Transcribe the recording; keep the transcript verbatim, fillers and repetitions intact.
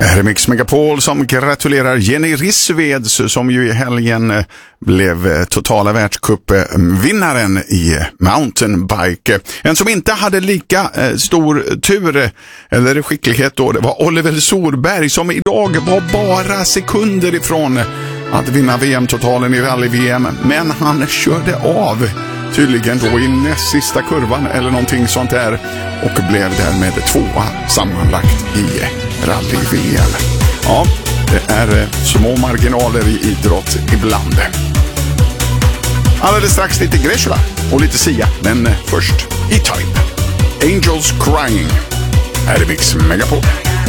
Här är Mix Megapol som gratulerar Jenny Rissveds som ju i helgen blev totala världscupvinnaren i mountainbike. En som inte hade lika stor tur eller skicklighet då, det var Oliver Solberg som idag var bara sekunder ifrån att vinna V M-totalen i rally-V M. Men han körde av tydligen då i näst sista kurvan eller någonting sånt där och blev därmed tvåa sammanlagt i rally-V M. Ja, det är små marginaler i idrott ibland. Alldeles strax lite Greshla och lite Sia, men först E-Type. Angels Crying. Här är Mix Megapol.